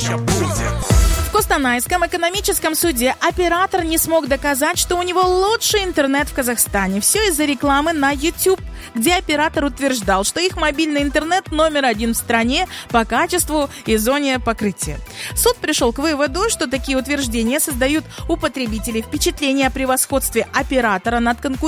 еще будет. В Костанайском экономическом суде оператор не смог доказать, что у него лучший интернет в Казахстане. Все из-за рекламы на YouTube, где оператор утверждал, что их мобильный интернет номер 1 в стране по качеству и зоне покрытия. Суд пришел к выводу, что такие утверждения создают у потребителей впечатление о превосходстве оператора над конкурентом